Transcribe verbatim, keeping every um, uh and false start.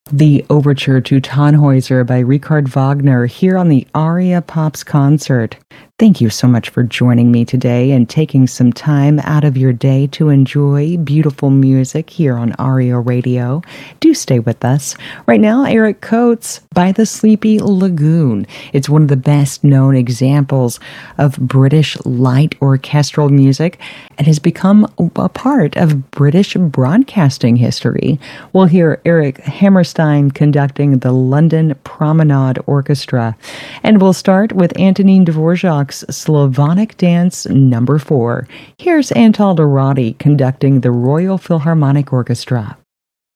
The Overture to Tannhäuser by Richard Wagner here on the Aria Pops concert. Thank you so much for joining me today and taking some time out of your day to enjoy beautiful music here on Aria Radio. Do stay with us. Right now, Eric Coates by The Sleepy Lagoon. It's one of the best known examples of British light orchestral music and has become a part of British broadcasting history. We'll hear Eric Hammerstein conducting the London Promenade Orchestra. And we'll start with Antonin Dvorak's Slavonic Dance Number Four. Here's Antal Dorati conducting the Royal Philharmonic Orchestra.